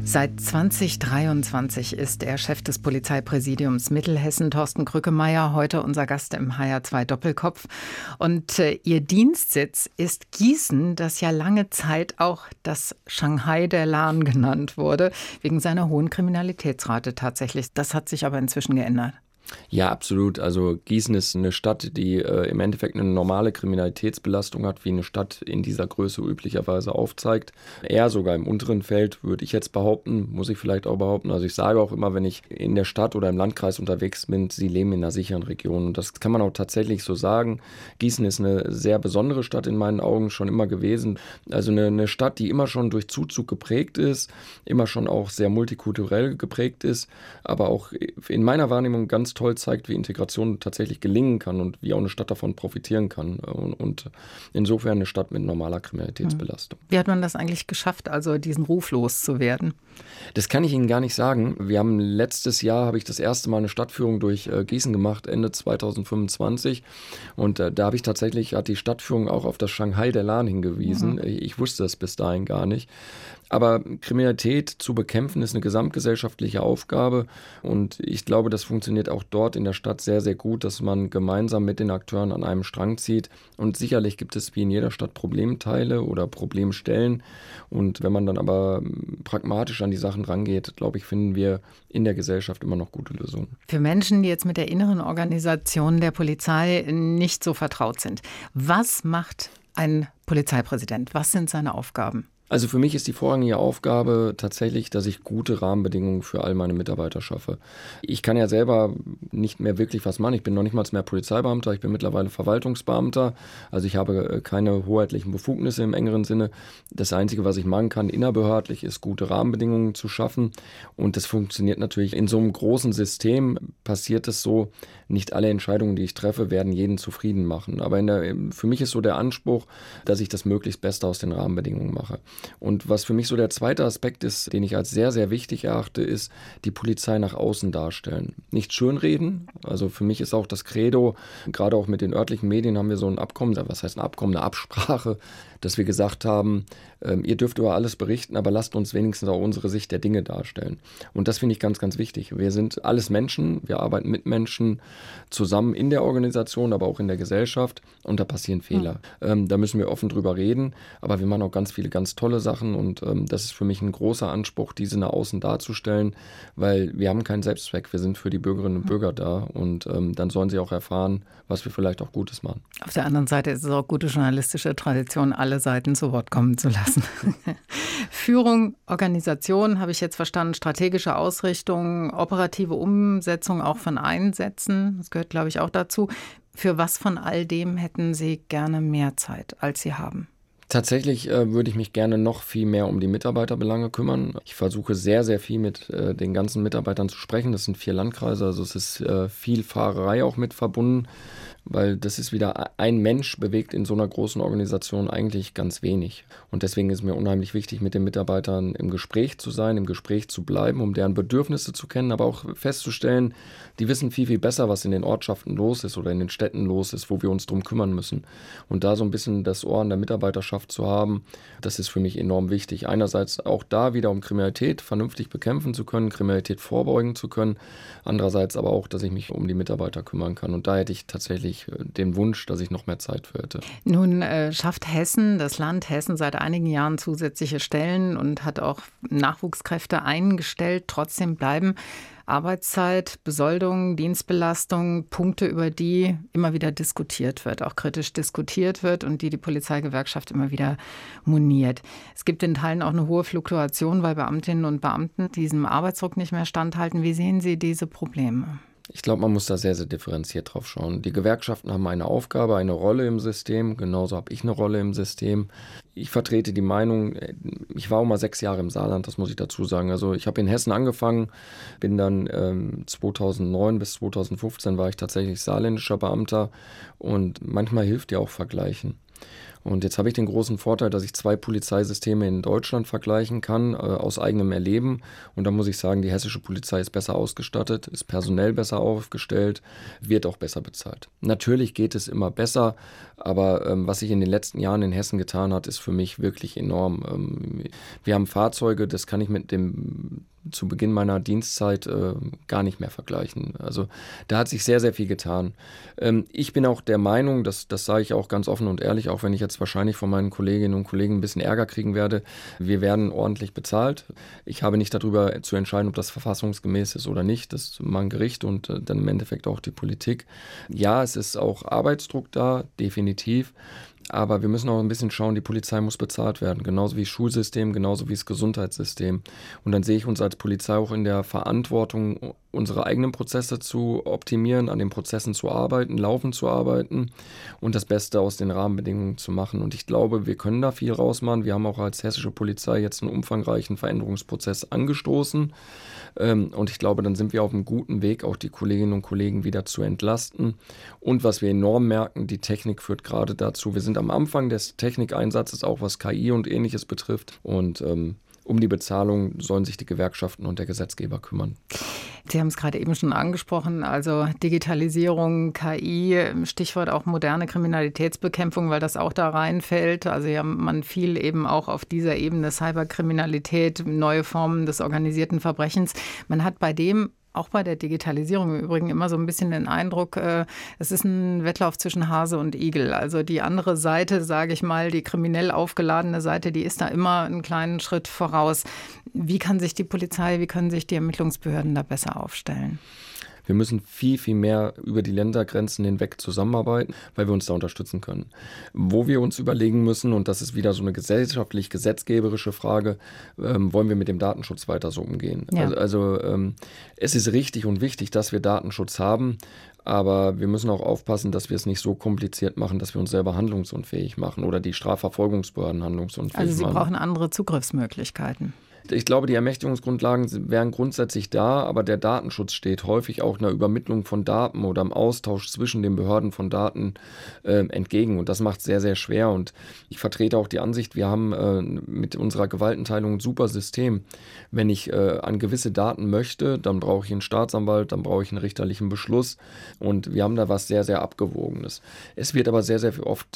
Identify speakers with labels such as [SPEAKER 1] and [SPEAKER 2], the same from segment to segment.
[SPEAKER 1] Seit 2023 ist er Chef des Polizeipräsidiums Mittelhessen, Thorsten Krückemeier, heute unser Gast im HR2 Doppelkopf. Und Ihr Dienstsitz ist Gießen, das ja lange Zeit auch das Shanghai der Lahn genannt wurde, wegen seiner hohen Kriminalitätsrate tatsächlich. Das hat sich aber inzwischen geändert.
[SPEAKER 2] Ja, absolut. Also Gießen ist eine Stadt, die im Endeffekt eine normale Kriminalitätsbelastung hat, wie eine Stadt in dieser Größe üblicherweise aufzeigt. Eher sogar im unteren Feld, würde ich jetzt behaupten, muss ich vielleicht auch behaupten. Also ich sage auch immer, wenn ich in der Stadt oder im Landkreis unterwegs bin, Sie leben in einer sicheren Region. Und das kann man auch tatsächlich so sagen. Gießen ist eine sehr besondere Stadt in meinen Augen schon immer gewesen. Also eine Stadt, die immer schon durch Zuzug geprägt ist, immer schon auch sehr multikulturell geprägt ist, aber auch in meiner Wahrnehmung ganz toll zeigt, wie Integration tatsächlich gelingen kann und wie auch eine Stadt davon profitieren kann. Und insofern eine Stadt mit normaler Kriminalitätsbelastung.
[SPEAKER 1] Wie hat man das eigentlich geschafft, also diesen Ruf loszuwerden?
[SPEAKER 2] Das kann ich Ihnen gar nicht sagen. Wir haben letztes Jahr, habe ich das erste Mal eine Stadtführung durch Gießen gemacht, Ende 2025. Und da habe ich tatsächlich, hat die Stadtführung auch auf das Shanghai der Lahn hingewiesen. Ich wusste das bis dahin gar nicht. Aber Kriminalität zu bekämpfen ist eine gesamtgesellschaftliche Aufgabe und ich glaube, das funktioniert auch dort in der Stadt sehr, sehr gut, dass man gemeinsam mit den Akteuren an einem Strang zieht. Und sicherlich gibt es wie in jeder Stadt Problemteile oder Problemstellen. Und wenn man dann aber pragmatisch an die Sachen rangeht, glaube ich, finden wir in der Gesellschaft immer noch gute Lösungen.
[SPEAKER 1] Für Menschen, die jetzt mit der inneren Organisation der Polizei nicht so vertraut sind, was macht ein Polizeipräsident? Was sind seine Aufgaben?
[SPEAKER 2] Also für mich ist die vorrangige Aufgabe tatsächlich, dass ich gute Rahmenbedingungen für all meine Mitarbeiter schaffe. Ich kann ja selber nicht mehr wirklich was machen. Ich bin noch nicht mal mehr Polizeibeamter, ich bin mittlerweile Verwaltungsbeamter. Also ich habe keine hoheitlichen Befugnisse im engeren Sinne. Das Einzige, was ich machen kann innerbehördlich, ist gute Rahmenbedingungen zu schaffen. Und das funktioniert natürlich in so einem großen System, passiert es so, nicht alle Entscheidungen, die ich treffe, werden jeden zufrieden machen. Aber für mich ist so der Anspruch, dass ich das möglichst Beste aus den Rahmenbedingungen mache. Und was für mich so der zweite Aspekt ist, den ich als sehr, sehr wichtig erachte, ist die Polizei nach außen darstellen. Nicht schönreden. Also für mich ist auch das Credo, gerade auch mit den örtlichen Medien haben wir so ein Abkommen, was heißt ein Abkommen, eine Absprache, dass wir gesagt haben, ihr dürft über alles berichten, aber lasst uns wenigstens auch unsere Sicht der Dinge darstellen. Und das finde ich ganz, ganz wichtig. Wir sind alles Menschen, wir arbeiten mit Menschen zusammen in der Organisation, aber auch in der Gesellschaft und da passieren Fehler. Da müssen wir offen drüber reden, aber wir machen auch ganz viele ganz tolle Sachen und das ist für mich ein großer Anspruch, diese nach außen darzustellen, weil wir haben keinen Selbstzweck, wir sind für die Bürgerinnen und Bürger da und dann sollen sie auch erfahren, was wir vielleicht auch Gutes machen.
[SPEAKER 1] Auf der anderen Seite ist es auch gute journalistische Tradition, alle Seiten zu Wort kommen zu lassen. Führung, Organisation, habe ich jetzt verstanden, strategische Ausrichtung, operative Umsetzung auch von Einsätzen, das gehört, glaube ich, auch dazu. Für was von all dem hätten Sie gerne mehr Zeit, als Sie haben?
[SPEAKER 2] Tatsächlich würde ich mich gerne noch viel mehr um die Mitarbeiterbelange kümmern. Ich versuche sehr, sehr viel mit den ganzen Mitarbeitern zu sprechen. Das sind 4 Landkreise, also es ist viel Fahrerei auch mit verbunden, weil das ist wieder ein Mensch bewegt in so einer großen Organisation eigentlich ganz wenig. Und deswegen ist mir unheimlich wichtig, mit den Mitarbeitern im Gespräch zu sein, im Gespräch zu bleiben, um deren Bedürfnisse zu kennen, aber auch festzustellen, die wissen viel, viel besser, was in den Ortschaften los ist oder in den Städten los ist, wo wir uns drum kümmern müssen. Und da so ein bisschen das Ohr an der Mitarbeiterschaft zu haben, das ist für mich enorm wichtig. Einerseits auch da wieder, um Kriminalität vernünftig bekämpfen zu können, Kriminalität vorbeugen zu können. Andererseits aber auch, dass ich mich um die Mitarbeiter kümmern kann. Und da hätte ich tatsächlich den Wunsch, dass ich noch mehr Zeit für hätte.
[SPEAKER 1] Nun schafft Hessen, das Land Hessen, seit einigen Jahren zusätzliche Stellen und hat auch Nachwuchskräfte eingestellt. Trotzdem bleiben Arbeitszeit, Besoldung, Dienstbelastung, Punkte, über die immer wieder diskutiert wird, auch kritisch diskutiert wird und die Polizeigewerkschaft immer wieder moniert. Es gibt in Teilen auch eine hohe Fluktuation, weil Beamtinnen und Beamten diesem Arbeitsdruck nicht mehr standhalten. Wie sehen Sie diese Probleme?
[SPEAKER 2] Ich glaube, man muss da sehr, sehr differenziert drauf schauen. Die Gewerkschaften haben eine Aufgabe, eine Rolle im System. Genauso habe ich eine Rolle im System. Ich vertrete die Meinung, ich war auch mal 6 Jahre im Saarland, das muss ich dazu sagen. Also ich habe in Hessen angefangen, bin dann 2009 bis 2015 war ich tatsächlich saarländischer Beamter und manchmal hilft ja auch Vergleichen. Und jetzt habe ich den großen Vorteil, dass ich 2 Polizeisysteme in Deutschland vergleichen kann, aus eigenem Erleben. Und da muss ich sagen, die hessische Polizei ist besser ausgestattet, ist personell besser aufgestellt, wird auch besser bezahlt. Natürlich geht es immer besser, aber was sich in den letzten Jahren in Hessen getan hat, ist für mich wirklich enorm. Wir haben Fahrzeuge, das kann ich mit dem zu Beginn meiner Dienstzeit gar nicht mehr vergleichen. Also da hat sich sehr, sehr viel getan. Ich bin auch der Meinung, das sage ich auch ganz offen und ehrlich, auch wenn ich jetzt wahrscheinlich von meinen Kolleginnen und Kollegen ein bisschen Ärger kriegen werde, wir werden ordentlich bezahlt. Ich habe nicht darüber zu entscheiden, ob das verfassungsgemäß ist oder nicht. Das ist mal ein Gericht und dann im Endeffekt auch die Politik. Ja, es ist auch Arbeitsdruck da, definitiv. Aber wir müssen auch ein bisschen schauen, die Polizei muss bezahlt werden, genauso wie das Schulsystem, genauso wie das Gesundheitssystem. Und dann sehe ich uns als Polizei auch in der Verantwortung, unsere eigenen Prozesse zu optimieren, an den Prozessen zu arbeiten, laufend zu arbeiten und das Beste aus den Rahmenbedingungen zu machen. Und ich glaube, wir können da viel rausmachen. Wir haben auch als hessische Polizei jetzt einen umfangreichen Veränderungsprozess angestoßen. Und ich glaube, dann sind wir auf einem guten Weg, auch die Kolleginnen und Kollegen wieder zu entlasten. Und was wir enorm merken, die Technik führt gerade dazu, wir sind am Anfang des Technikeinsatzes, auch was KI und Ähnliches betrifft. Und um die Bezahlung sollen sich die Gewerkschaften und der Gesetzgeber kümmern.
[SPEAKER 1] Sie haben es gerade eben schon angesprochen, also Digitalisierung, KI, Stichwort auch moderne Kriminalitätsbekämpfung, weil das auch da reinfällt. Also ja, man viel eben auch auf dieser Ebene Cyberkriminalität, neue Formen des organisierten Verbrechens. Man hat auch bei der Digitalisierung im Übrigen immer so ein bisschen den Eindruck, es ist ein Wettlauf zwischen Hase und Igel. Also die andere Seite, sage ich mal, die kriminell aufgeladene Seite, die ist da immer einen kleinen Schritt voraus. Wie kann sich die Polizei, wie können sich die Ermittlungsbehörden da besser aufstellen?
[SPEAKER 2] Wir müssen viel, viel mehr über die Ländergrenzen hinweg zusammenarbeiten, weil wir uns da unterstützen können. Wo wir uns überlegen müssen, und das ist wieder so eine gesellschaftlich-gesetzgeberische Frage, wollen wir mit dem Datenschutz weiter so umgehen? Ja. Also es ist richtig und wichtig, dass wir Datenschutz haben, aber wir müssen auch aufpassen, dass wir es nicht so kompliziert machen, dass wir uns selber handlungsunfähig machen oder die Strafverfolgungsbehörden handlungsunfähig machen.
[SPEAKER 1] Also Sie brauchen andere Zugriffsmöglichkeiten.
[SPEAKER 2] Ich glaube, die Ermächtigungsgrundlagen wären grundsätzlich da, aber der Datenschutz steht häufig auch einer Übermittlung von Daten oder im Austausch zwischen den Behörden von Daten entgegen. Und das macht es sehr, sehr schwer. Und ich vertrete auch die Ansicht, wir haben mit unserer Gewaltenteilung ein super System. Wenn ich an gewisse Daten möchte, dann brauche ich einen Staatsanwalt, dann brauche ich einen richterlichen Beschluss. Und wir haben da was sehr, sehr Abgewogenes. Es wird aber sehr, sehr oft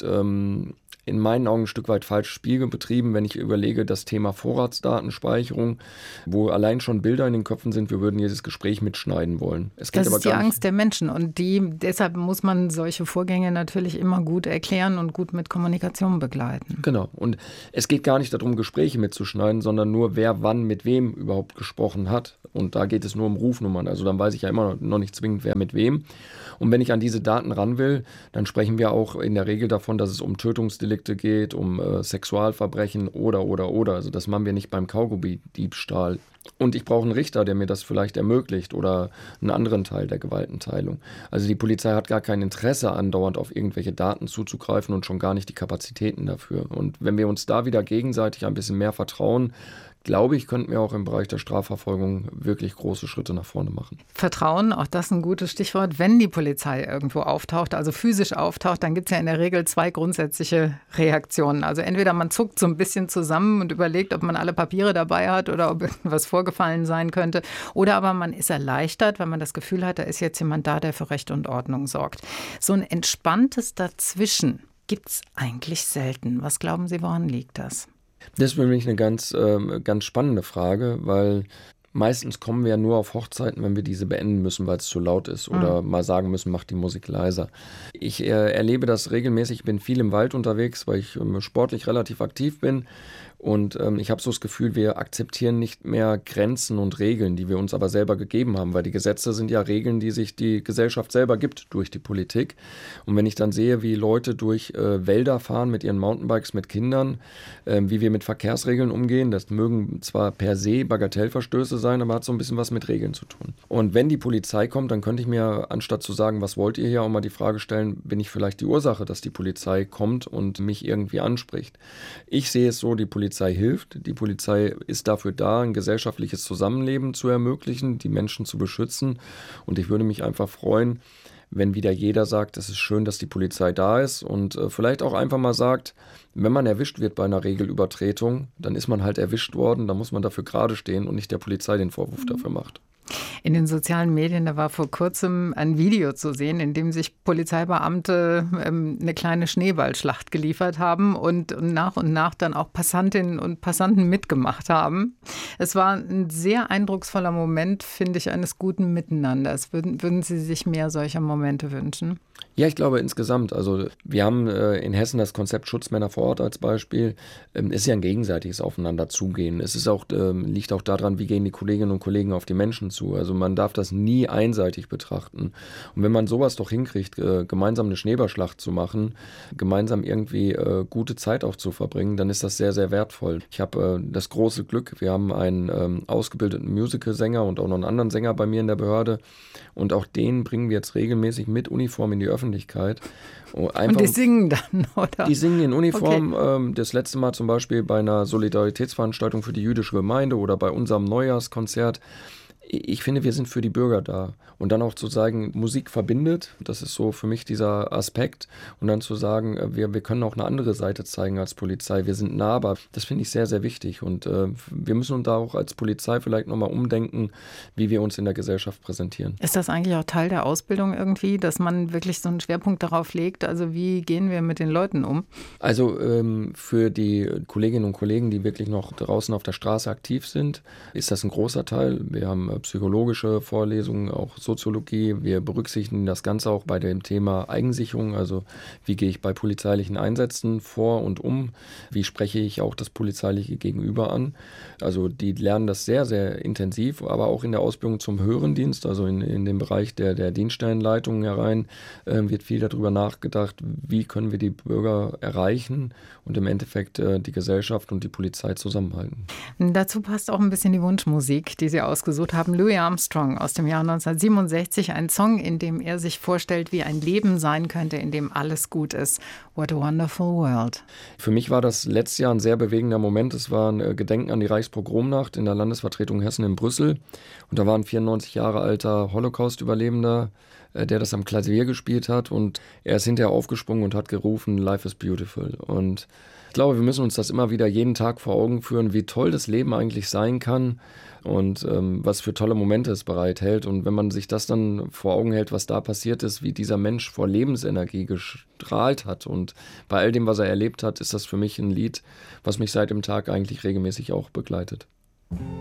[SPEAKER 2] in meinen Augen ein Stück weit falsches Spiel betrieben, wenn ich überlege, das Thema Vorratsdatenspeicherung, wo allein schon Bilder in den Köpfen sind, wir würden jedes Gespräch mitschneiden wollen.
[SPEAKER 1] Das ist die Angst der Menschen und deshalb muss man solche Vorgänge natürlich immer gut erklären und gut mit Kommunikation begleiten.
[SPEAKER 2] Genau. Und es geht gar nicht darum, Gespräche mitzuschneiden, sondern nur, wer wann mit wem überhaupt gesprochen hat. Und da geht es nur um Rufnummern. Also dann weiß ich ja immer noch nicht zwingend, wer mit wem. Und wenn ich an diese Daten ran will, dann sprechen wir auch in der Regel davon, dass es um Tötungsdelikte geht, um Sexualverbrechen oder. Also das machen wir nicht beim Kaugummi-Diebstahl. Und ich brauche einen Richter, der mir das vielleicht ermöglicht oder einen anderen Teil der Gewaltenteilung. Also die Polizei hat gar kein Interesse, andauernd auf irgendwelche Daten zuzugreifen und schon gar nicht die Kapazitäten dafür. Und wenn wir uns da wieder gegenseitig ein bisschen mehr vertrauen, glaube ich, könnten wir auch im Bereich der Strafverfolgung wirklich große Schritte nach vorne machen.
[SPEAKER 1] Vertrauen, auch das ein gutes Stichwort. Wenn die Polizei irgendwo auftaucht, also physisch auftaucht, dann gibt es ja in der Regel 2 grundsätzliche Reaktionen. Also entweder man zuckt so ein bisschen zusammen und überlegt, ob man alle Papiere dabei hat oder ob irgendwas vorgefallen sein könnte. Oder aber man ist erleichtert, weil man das Gefühl hat, da ist jetzt jemand da, der für Recht und Ordnung sorgt. So ein entspanntes Dazwischen gibt es eigentlich selten. Was glauben Sie, woran liegt das?
[SPEAKER 2] Das ist für mich eine ganz spannende Frage, weil meistens kommen wir ja nur auf Hochzeiten, wenn wir diese beenden müssen, weil es zu laut ist oder mal sagen müssen, mach die Musik leiser. Ich erlebe das regelmäßig, ich bin viel im Wald unterwegs, weil ich sportlich relativ aktiv bin. Und ich habe so das Gefühl, wir akzeptieren nicht mehr Grenzen und Regeln, die wir uns aber selber gegeben haben, weil die Gesetze sind ja Regeln, die sich die Gesellschaft selber gibt durch die Politik. Und wenn ich dann sehe, wie Leute durch Wälder fahren mit ihren Mountainbikes mit Kindern, wie wir mit Verkehrsregeln umgehen, das mögen zwar per se Bagatellverstöße sein, aber hat so ein bisschen was mit Regeln zu tun. Und wenn die Polizei kommt, dann könnte ich mir, anstatt zu sagen, was wollt ihr hier, auch mal die Frage stellen, bin ich vielleicht die Ursache, dass die Polizei kommt und mich irgendwie anspricht? Ich sehe es so, die Polizei hilft. Die Polizei ist dafür da, ein gesellschaftliches Zusammenleben zu ermöglichen, die Menschen zu beschützen. Und ich würde mich einfach freuen, wenn wieder jeder sagt, es ist schön, dass die Polizei da ist und vielleicht auch einfach mal sagt, wenn man erwischt wird bei einer Regelübertretung, dann ist man halt erwischt worden, dann muss man dafür gerade stehen und nicht der Polizei den Vorwurf dafür macht.
[SPEAKER 1] In den sozialen Medien, da war vor kurzem ein Video zu sehen, in dem sich Polizeibeamte eine kleine Schneeballschlacht geliefert haben und nach dann auch Passantinnen und Passanten mitgemacht haben. Es war ein sehr eindrucksvoller Moment, finde ich, eines guten Miteinanders. Würden Sie sich mehr solcher Momente wünschen?
[SPEAKER 2] Ja, ich glaube insgesamt. Also wir haben in Hessen das Konzept Schutzmänner vor Ort als Beispiel. Es ist ja ein gegenseitiges Aufeinanderzugehen. Es ist auch, liegt auch daran, wie gehen die Kolleginnen und Kollegen auf die Menschen zu. Also man darf das nie einseitig betrachten. Und wenn man sowas doch hinkriegt, gemeinsam eine Schneeballschlacht zu machen, gemeinsam irgendwie gute Zeit auch zu verbringen, dann ist das sehr, sehr wertvoll. Ich habe das große Glück, wir haben einen ausgebildeten Musical-Sänger und auch noch einen anderen Sänger bei mir in der Behörde. Und auch den bringen wir jetzt regelmäßig mit Uniform in die Öffentlichkeit. Einfach,
[SPEAKER 1] und die singen dann, oder?
[SPEAKER 2] Die singen in Uniform.
[SPEAKER 1] Okay.
[SPEAKER 2] Das letzte Mal zum Beispiel bei einer Solidaritätsveranstaltung für die jüdische Gemeinde oder bei unserem Neujahrskonzert. Ich finde, wir sind für die Bürger da. Und dann auch zu sagen, Musik verbindet, das ist so für mich dieser Aspekt. Und dann zu sagen, wir können auch eine andere Seite zeigen als Polizei. Wir sind nahbar. Das finde ich sehr, sehr wichtig. Und wir müssen uns da auch als Polizei vielleicht nochmal umdenken, wie wir uns in der Gesellschaft präsentieren.
[SPEAKER 1] Ist das eigentlich auch Teil der Ausbildung irgendwie, dass man wirklich so einen Schwerpunkt darauf legt? Also wie gehen wir mit den Leuten um?
[SPEAKER 2] Also für die Kolleginnen und Kollegen, die wirklich noch draußen auf der Straße aktiv sind, ist das ein großer Teil. Wir haben psychologische Vorlesungen, auch Soziologie. Wir berücksichtigen das Ganze auch bei dem Thema Eigensicherung. Also wie gehe ich bei polizeilichen Einsätzen vor und um? Wie spreche ich auch das polizeiliche Gegenüber an? Also die lernen das sehr, sehr intensiv, aber auch in der Ausbildung zum höheren Dienst, also in dem Bereich der Dienststellenleitung herein, wird viel darüber nachgedacht, wie können wir die Bürger erreichen und im Endeffekt die Gesellschaft und die Polizei zusammenhalten.
[SPEAKER 1] Dazu passt auch ein bisschen die Wunschmusik, die Sie ausgesucht haben. Louis Armstrong aus dem Jahr 1967, ein Song, in dem er sich vorstellt, wie ein Leben sein könnte, in dem alles gut ist. What a wonderful world. Für
[SPEAKER 2] mich war das letztes Jahr ein sehr bewegender Moment. Es war ein Gedenken an die Reichspogromnacht in der Landesvertretung Hessen in Brüssel. Und da war ein 94 Jahre alter Holocaust-Überlebender, der das am Klavier gespielt hat. Und er ist hinterher aufgesprungen und hat gerufen, Life is beautiful. Und ich glaube, wir müssen uns das immer wieder jeden Tag vor Augen führen, wie toll das Leben eigentlich sein kann und was für tolle Momente es bereithält. Und wenn man sich das dann vor Augen hält, was da passiert ist, wie dieser Mensch vor Lebensenergie gestrahlt hat und bei all dem, was er erlebt hat, ist das für mich ein Lied, was mich seit dem Tag eigentlich regelmäßig auch begleitet.